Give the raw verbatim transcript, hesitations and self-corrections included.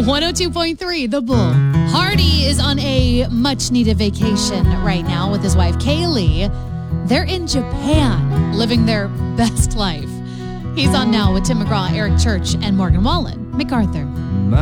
one oh two point three, The Bull. Hardy is on a much-needed vacation right now with his wife, Kaylee. They're in Japan, living their best life. He's on now with Tim McGraw, Eric Church, and Morgan Wallen. MacArthur.